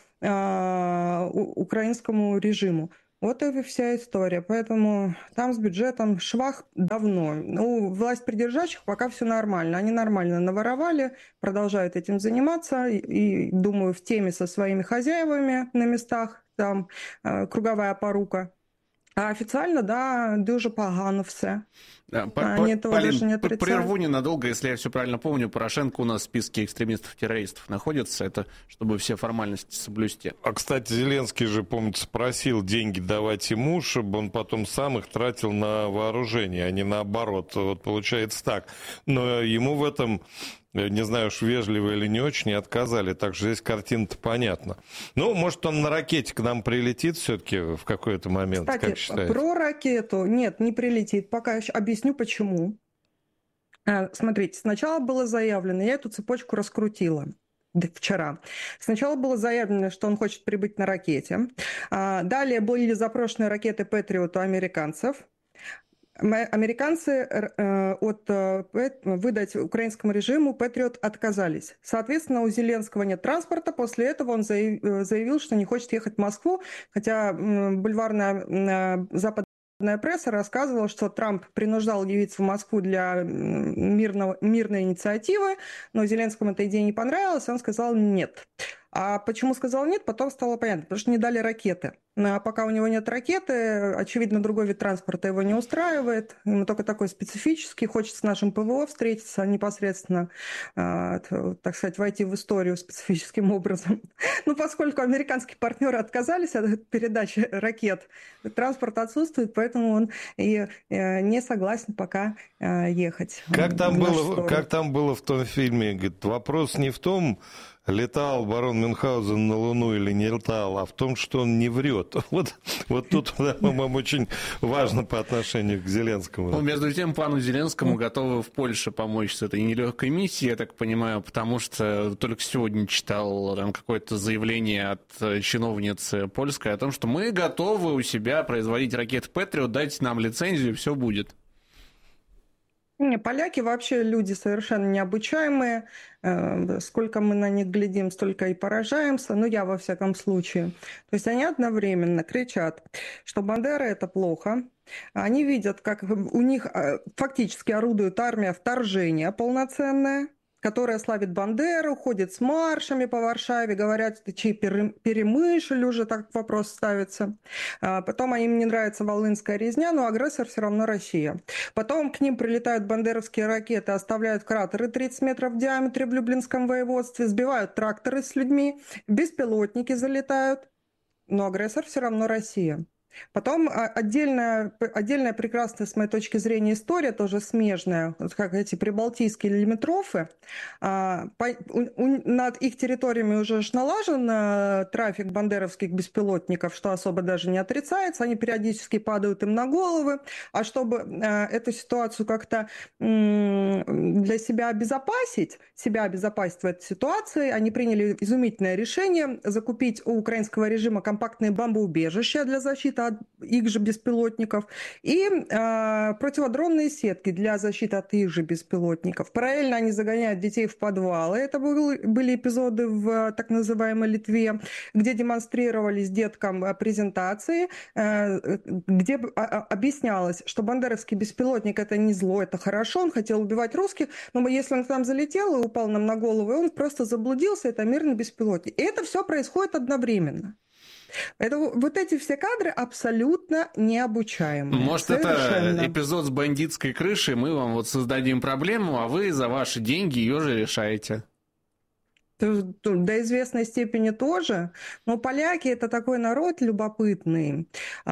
э, украинскому режиму. Вот и вся история. Поэтому там с бюджетом швах давно. У власть придержащих пока все нормально. Они нормально наворовали, продолжают этим заниматься. И, и думаю, в теме со своими хозяевами на местах, там э, круговая порука. А официально, да, дуже погано все. Да, Они этого Полин, даже не отрицают. Прерву ненадолго, если я все правильно помню, Порошенко у нас в списке экстремистов-террористов находится, это чтобы все формальности соблюсти. А, кстати, Зеленский же, помните, просил деньги давать ему, чтобы он потом сам их тратил на вооружение, а не наоборот. Вот получается так. Но ему в этом... Не знаю, уж вежливо или не очень, отказали. Так что здесь картина-то понятна. Ну, может, он на ракете к нам прилетит все-таки в какой-то момент, Кстати, как считаете? Про ракету нет, не прилетит. Пока еще объясню, почему. Смотрите, сначала было заявлено, я эту цепочку раскрутила вчера. Сначала было заявлено, что он хочет прибыть на ракете. Далее были запрошены ракеты «Патриот» у американцев. Американцы э, от э, выдать украинскому режиму «Патриот» отказались. Соответственно, у Зеленского нет транспорта. После этого он заявил, заявил что не хочет ехать в Москву, хотя э, бульварная э, западная пресса рассказывала, что Трамп принуждал явиться в Москву для мирного, мирной инициативы, но Зеленскому эта идея не понравилась, и он сказал «нет». А почему сказал нет, потом стало понятно, потому что не дали ракеты. А пока у него нет ракеты, очевидно, другой вид транспорта его не устраивает. Ему только такой специфический, хочет с нашим ПВО встретиться непосредственно, так сказать, войти в историю специфическим образом. Но поскольку американские партнеры отказались от передачи ракет, транспорт отсутствует, поэтому он и не согласен пока ехать. Как там, было, как там было в том фильме? Говорит, вопрос не в том, летал барон Мюнхгаузен на Луну или не летал, а в том, что он не врет. Вот, вот тут, по-моему, очень важно по отношению к Зеленскому. Ну, между тем, пану Зеленскому готовы в Польше помочь с этой нелегкой миссией, я так понимаю, потому что только сегодня читал там какое-то заявление от чиновницы польской о том, что мы готовы у себя производить ракеты «Патриот», дайте нам лицензию, все будет. Не, поляки вообще люди совершенно необучаемые. Сколько мы на них глядим, столько и поражаемся. Ну, я во всяком случае. То есть они одновременно кричат, что Бандера – это плохо. Они видят, как у них фактически орудует армия вторжения полноценная, которая славит Бандеру, ходит с маршами по Варшаве, говорят, ты чей перемышль уже, так вопрос ставится. Потом им не нравится волынская резня, но агрессор все равно Россия. Потом к ним прилетают бандеровские ракеты, оставляют кратеры тридцать метров в диаметре в Люблинском воеводстве, сбивают тракторы с людьми, беспилотники залетают, но агрессор все равно Россия. Потом отдельная, отдельная прекрасная, с моей точки зрения, история, тоже смежная, как эти прибалтийские лимитрофы. Над их территориями уже налажен трафик бандеровских беспилотников, что особо даже не отрицается, они периодически падают им на головы. А чтобы эту ситуацию как-то для себя обезопасить, себя обезопасить в этой ситуации, они приняли изумительное решение закупить у украинского режима компактные бомбоубежища для защиты от их же беспилотников и э, противодронные сетки для защиты от их же беспилотников. Параллельно они загоняют детей в подвалы. Это был, были эпизоды в так называемой Литве, где демонстрировались деткам презентации, э, где объяснялось, что бандеровский беспилотник это не зло, это хорошо, он хотел убивать русских, но если он к нам залетел и упал нам на голову, он просто заблудился, это мирный беспилотник. И это все происходит одновременно. Это, вот эти все кадры абсолютно необучаемые. Может, совершенно. Это эпизод с бандитской крышей, мы вам вот создадим проблему, а вы за ваши деньги ее же решаете. До известной степени тоже, но поляки это такой народ любопытный,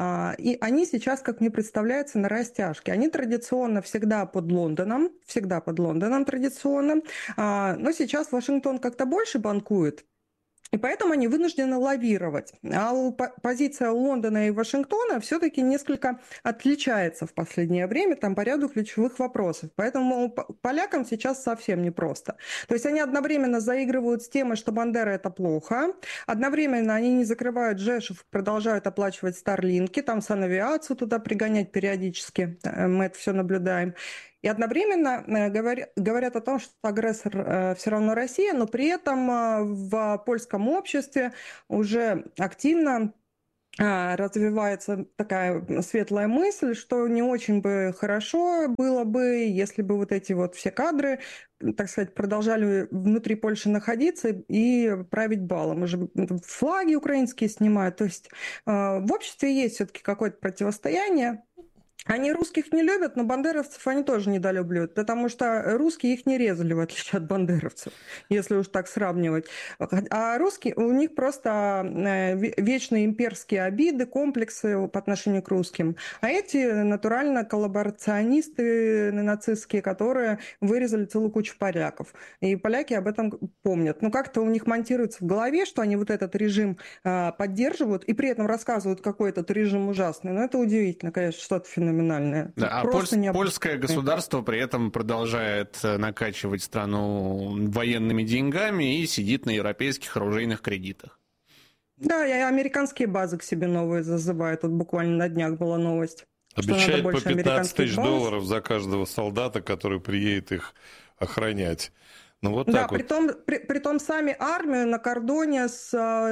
и они сейчас, как мне представляется, на растяжке. Они традиционно всегда под Лондоном, всегда под Лондоном традиционно, но сейчас Вашингтон как-то больше банкует. И поэтому они вынуждены лавировать. А позиция Лондона и Вашингтона все-таки несколько отличается в последнее время там, по ряду ключевых вопросов. Поэтому полякам сейчас совсем непросто. То есть они одновременно заигрывают с темой, что Бандера это плохо. Одновременно они не закрывают Жешев, продолжают оплачивать старлинки, там санавиацию туда пригонять периодически. Мы это все наблюдаем. И одновременно говорят, говорят о том, что агрессор э, все равно Россия, но при этом э, в польском обществе уже активно э, развивается такая светлая мысль, что не очень бы хорошо было бы, если бы вот эти вот все кадры, так сказать, продолжали внутри Польши находиться и править балом. Уже флаги украинские снимают. То есть э, в обществе есть все-таки какое-то противостояние. Они русских не любят, но бандеровцев они тоже недолюбливают, потому что русские их не резали, в отличие от бандеровцев, если уж так сравнивать. А русские, у них просто вечные имперские обиды, комплексы по отношению к русским. А эти натурально коллаборационисты нацистские, которые вырезали целую кучу поляков. И поляки об этом помнят. Но как-то у них монтируется в голове, что они вот этот режим поддерживают и при этом рассказывают, какой этот режим ужасный. Но это удивительно, конечно, что-то феноменальное. Да, а польс, польское государство при этом продолжает накачивать страну военными деньгами и сидит на европейских оружейных кредитах. Да, и американские базы к себе новые зазывают. Вот буквально на днях была новость. Обещает по пятнадцать тысяч долларов за каждого солдата, который приедет их охранять. Ну, вот да, так вот. притом, при, притом сами армию на кордоне с,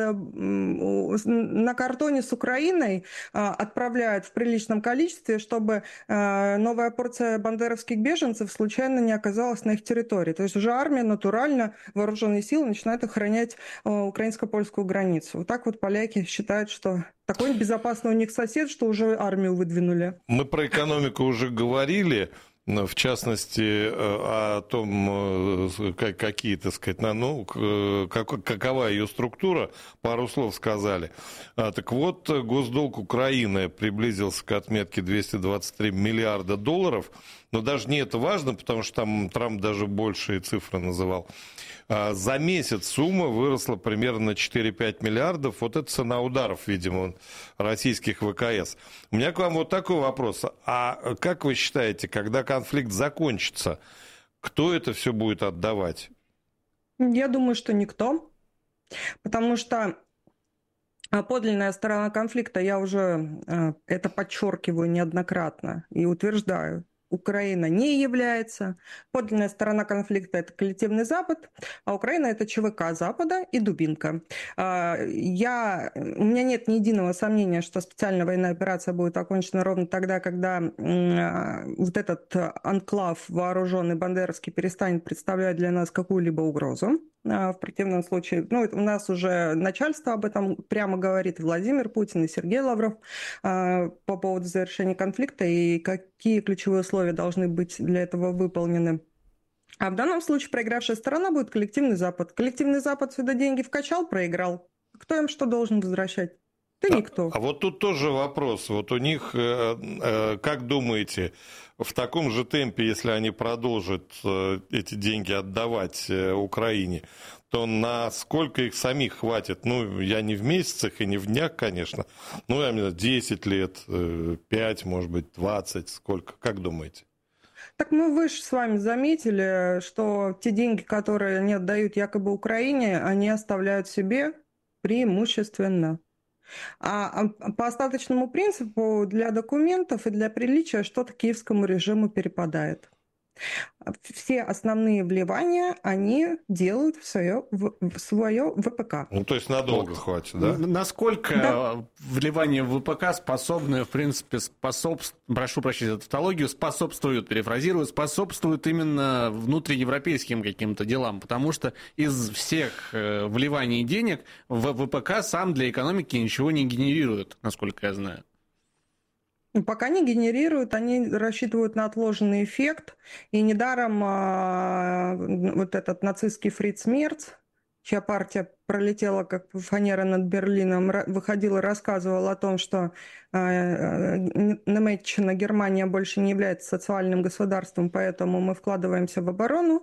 на кордоне с Украиной отправляют в приличном количестве, чтобы новая порция бандеровских беженцев случайно не оказалась на их территории. То есть уже армия натурально, вооруженные силы начинают охранять украинско-польскую границу. Вот так вот поляки считают, что такой безопасный у них сосед, что уже армию выдвинули. Мы про экономику уже говорили. В частности, о том, какие, так сказать, ну, какова ее структура, пару слов сказали. Так вот, госдолг Украины приблизился к отметке двести двадцать три миллиарда долларов, но даже не это важно, потому что там Трамп даже большие цифры называл. За месяц сумма выросла примерно на четыре-пять миллиардов. Вот это цена ударов, видимо, российских ВКС. У меня к вам вот такой вопрос. А как вы считаете, когда конфликт закончится, кто это все будет отдавать? Я думаю, что никто. Потому что подлинная сторона конфликта, я уже это подчеркиваю неоднократно и утверждаю, Украина не является. Подлинная сторона конфликта – это коллективный Запад, а Украина – это ЧВК Запада и дубинка. Я, у меня нет ни единого сомнения, что специальная военная операция будет окончена ровно тогда, когда вот этот анклав вооруженный бандеровский перестанет представлять для нас какую-либо угрозу. В противном случае, ну, у нас уже начальство об этом прямо говорит, Владимир Путин и Сергей Лавров по поводу завершения конфликта и какие ключевые условия должны быть для этого выполнены. А в данном случае проигравшая сторона будет коллективный Запад. Коллективный Запад сюда деньги вкачал, проиграл. Кто им что должен возвращать? Да никто. А, а вот тут тоже вопрос. Вот у них, э, э, как думаете, в таком же темпе, если они продолжат э, эти деньги отдавать э, Украине, то на сколько их самих хватит? Ну, я не в месяцах и не в днях, конечно. Ну, я имею в виду десять лет, э, пять, может быть, двадцать. Сколько? Как думаете? Так мы выше с вами заметили, что те деньги, которые они отдают якобы Украине, они оставляют себе преимущественно. А по остаточному принципу для документов и для приличия что-то киевскому режиму перепадает. Все основные вливания они делают в свое, в свое ВПК. Ну, то есть надолго вот. Хватит, да? Насколько да. Вливания в ВПК способны, в принципе, способствуют, прошу прощения за тавтологию, способствуют, перефразирую, способствуют именно внутриевропейским каким-то делам, потому что из всех вливаний денег в ВПК сам для экономики ничего не генерирует, насколько я знаю. Пока не генерируют, они рассчитывают на отложенный эффект. И недаром а, вот этот нацистский Фриц Мерц, чья партия пролетела как фанера над Берлином, выходил и рассказывал о том, что Немеччина, Германия больше не является социальным государством, поэтому мы вкладываемся в оборону.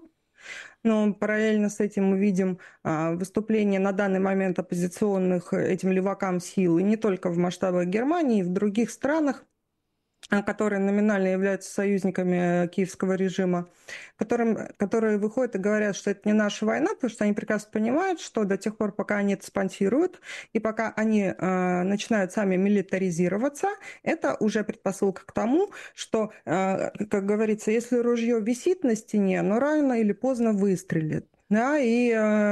Но параллельно с этим мы видим выступления на данный момент оппозиционных этим левакам сил, и не только в масштабах Германии, и в других странах, которые номинально являются союзниками киевского режима, которым, которые выходят и говорят, что это не наша война, потому что они прекрасно понимают, что до тех пор, пока они это спонсируют, и пока они э, начинают сами милитаризироваться, это уже предпосылка к тому, что, э, как говорится, если ружье висит на стене, оно рано или поздно выстрелит. Да, и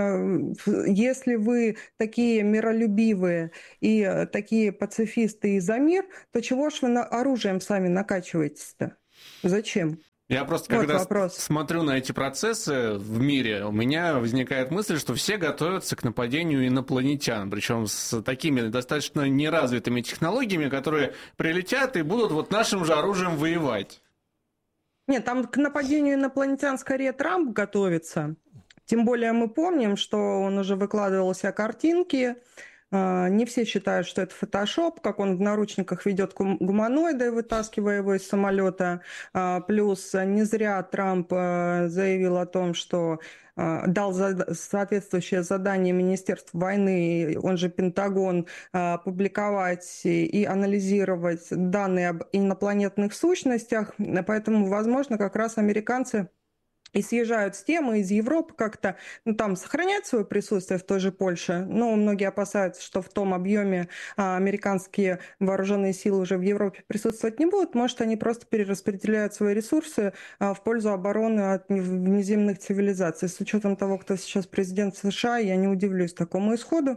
э, если вы такие миролюбивые и э, такие пацифисты и за мир, то чего ж вы на, оружием сами накачиваетесь-то? Зачем? Я просто, вот когда вопрос. смотрю на эти процессы в мире, у меня возникает мысль, что все готовятся к нападению инопланетян, причем с такими достаточно неразвитыми технологиями, которые прилетят и будут вот нашим же оружием воевать. Нет, там к нападению инопланетян скорее Трамп готовится. Тем более мы помним, что он уже выкладывал себе картинки. Не все считают, что это фотошоп, как он в наручниках ведет гуманоида, вытаскивая его из самолета. Плюс не зря Трамп заявил о том, что дал соответствующее задание Министерству войны, он же Пентагон, публиковать и анализировать данные об инопланетных сущностях. Поэтому, возможно, как раз американцы и съезжают с темы из Европы как-то, ну, там сохраняют свое присутствие в той же Польше, но многие опасаются, что в том объеме а, американские вооруженные силы уже в Европе присутствовать не будут. Может, они просто перераспределяют свои ресурсы а, в пользу обороны от внеземных цивилизаций. С учетом того, кто сейчас президент США, я не удивлюсь такому исходу.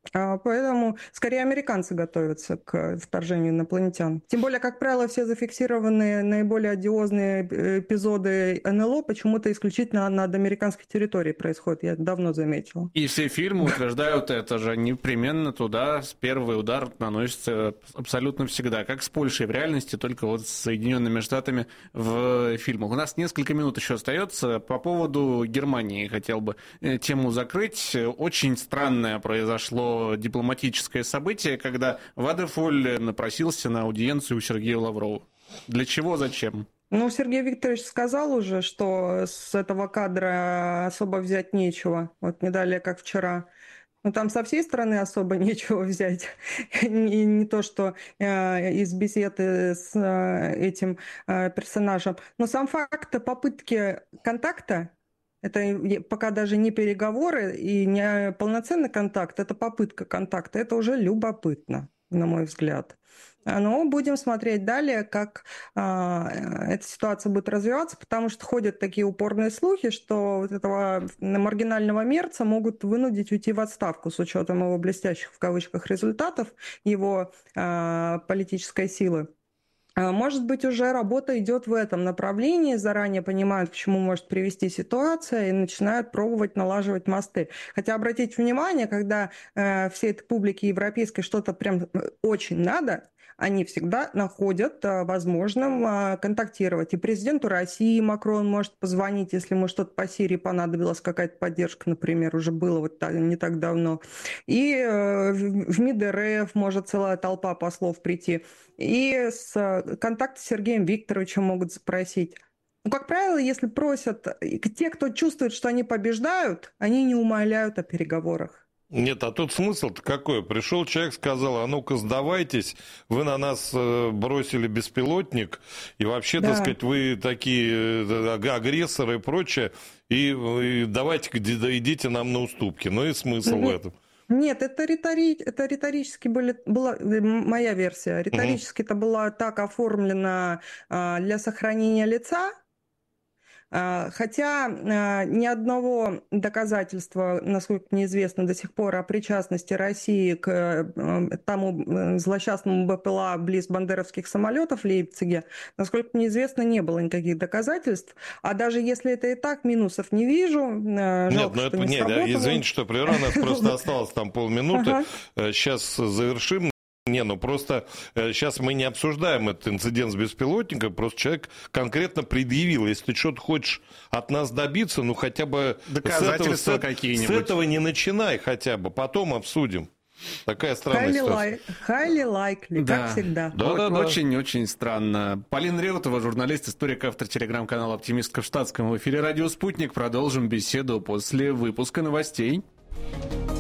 Поэтому скорее американцы готовятся к вторжению инопланетян. Тем более, как правило, все зафиксированные наиболее одиозные эпизоды эн эл о почему-то исключительно над американской территорией происходят. Я давно заметила. И все фильмы утверждают это же. Непременно туда первый удар наносится абсолютно всегда. Как с Польшей в реальности, только вот с Соединенными Штатами в фильмах. У нас несколько минут еще остается. По поводу Германии хотел бы тему закрыть. Очень странное произошло дипломатическое событие, когда Вадефоль напросился на аудиенцию у Сергея Лаврова. Для чего, зачем? Ну, Сергей Викторович сказал уже, что с этого кадра особо взять нечего. Вот не далее, как вчера. Ну, там со всей стороны особо нечего взять. не, не то, что э, из беседы с э, этим э, персонажем. Но сам факт попытки контакта, это пока даже не переговоры и не полноценный контакт, это попытка контакта. Это уже любопытно, на мой взгляд. Но будем смотреть далее, как а, эта ситуация будет развиваться, потому что ходят такие упорные слухи, что вот этого маргинального мерца могут вынудить уйти в отставку с учетом его блестящих в кавычках результатов, его а, политической силы. Может быть, уже работа идет в этом направлении, заранее понимают, к чему может привести ситуация, и начинают пробовать налаживать мосты. Хотя, обратите внимание, когда э, всей этой публике европейской что-то прям очень надо, они всегда находят э, возможным э, контактировать. И президенту России Макрон может позвонить, если ему что-то по Сирии понадобилось, какая-то поддержка, например, уже было вот так, не так давно. И э, в МИД эр эф может целая толпа послов прийти. И с контакта с Сергеем Викторовичем могут запросить. Ну, как правило, если просят, те, кто чувствует, что они побеждают, они не умоляют о переговорах. Нет, а тут смысл-то какой? Пришел человек, сказал, а ну-ка сдавайтесь, вы на нас бросили беспилотник, и вообще, да. так сказать, вы такие агрессоры и прочее, и, и давайте-ка идите нам на уступки. Ну и смысл в этом. Нет, это, ritори... это риторически были... была моя версия. Риторически угу. это было так оформлено а, для сохранения лица, а, хотя а, ни одного доказательства, насколько мне известно, до сих пор о причастности России к а, тому злосчастному бэ пэ эл а близ бандеровских самолетов в Лейпциге, насколько мне известно, не было никаких доказательств. А даже если это и так, минусов не вижу. Жалко, нет, ну это не нет, извините, что прервал, у нас просто осталось там полминуты. Сейчас завершим. Не, ну просто э, сейчас мы не обсуждаем этот инцидент с беспилотником, просто человек конкретно предъявил, если ты что-то хочешь от нас добиться, ну хотя бы доказательства с этого, какие-нибудь. С этого не начинай хотя бы, потом обсудим. Такая странная highly ситуация. Highly likely, да. как всегда. Да, да, да. Очень-очень странно. Полина Реутова, журналист, историк, автор телеграм-канала «Оптимистка в штатском». В эфире «Радио Спутник». Продолжим беседу после выпуска новостей.